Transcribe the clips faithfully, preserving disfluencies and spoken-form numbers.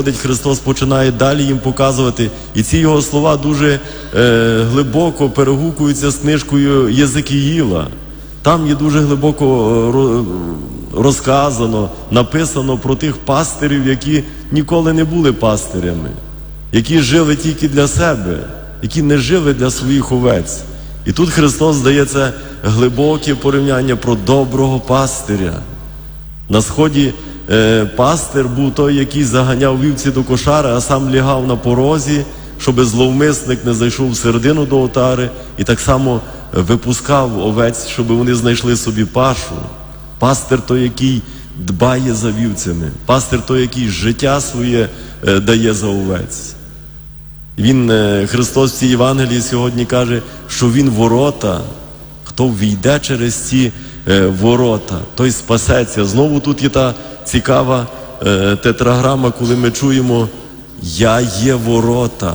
приходить Христос, починає далі їм показувати. І ці його слова дуже е, глибоко перегукуються з книжкою Єзекіїла. Там є дуже глибоко розказано, написано про тих пастирів, які ніколи не були пастирями, які жили тільки для себе, які не жили для своїх овець. І тут Христос дає це глибоке порівняння про доброго пастиря. На сході е, пастир був той, який заганяв вівці до кошари, а сам лягав на порозі, щоб зловмисник не зайшов всередину до отари, і так само випускав овець, щоб вони знайшли собі пашу. Пастир той, який дбає за вівцями. Пастир той, який життя своє е, дає за овець. Він, е, Христос в цій Євангелії сьогодні каже, що Він ворота. Хто війде через ці е, ворота, той спасеться. Знову тут є та цікава е, тетраграма, коли ми чуємо «Я є ворота».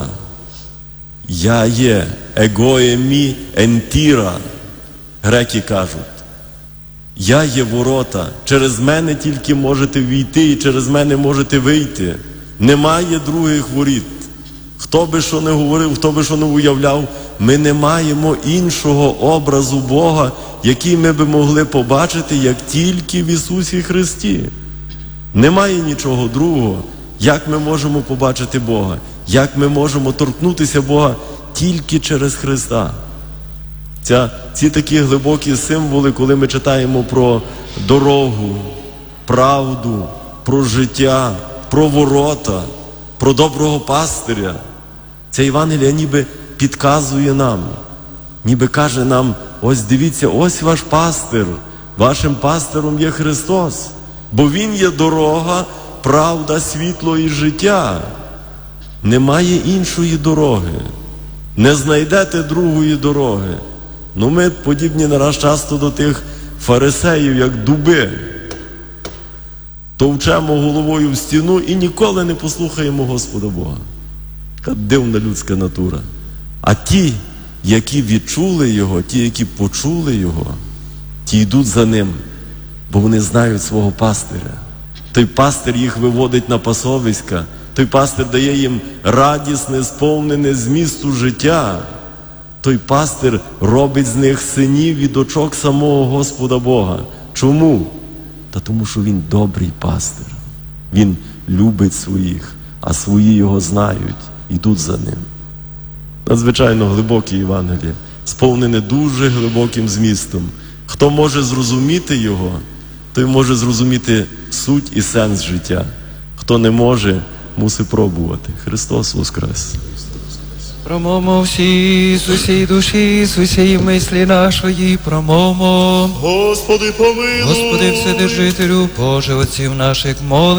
Я є, его емі ентіра, греки кажуть. Я є ворота, через мене тільки можете війти і через мене можете вийти. Немає других воріт. Хто би що не говорив, хто би що не уявляв, ми не маємо іншого образу Бога, який ми би могли побачити, як тільки в Ісусі Христі. Немає нічого другого. Як ми можемо побачити Бога? Як ми можемо торкнутися Бога? Тільки через Христа. Ця, ці такі глибокі символи, коли ми читаємо про дорогу, правду, про життя, про ворота, про доброго пастиря. Ця Євангелія ніби підказує нам, ніби каже нам, ось дивіться, ось ваш пастир, вашим пастиром є Христос, бо Він є дорога, правда, світло і життя. Немає іншої дороги. Не знайдете другої дороги. Ну ми подібні нараз часто до тих фарисеїв, як дуби. Товчемо головою в стіну і ніколи не послухаємо Господа Бога. Така дивна людська натура. А ті, які відчули Його, ті, які почули Його, ті йдуть за Ним, бо вони знають свого пастиря. Той пастир їх виводить на пасовиська, той пастир дає їм радісне, сповнене змісту життя. Той пастир робить з них синів і дочок самого Господа Бога. Чому? Та тому, що Він добрий пастир. Він любить своїх, а свої Його знають, йдуть за Ним. Надзвичайно глибоке Євангеліє, сповнене дуже глибоким змістом. Хто може зрозуміти його, той може зрозуміти суть і сенс життя. Хто не може, мусить пробувати. Христос воскрес! Промовмо всі з усієї душі, з усієї мислі нашої, промовмо. Господи, помилуй! Господи, Вседержителю, Боже, отців наших, молим.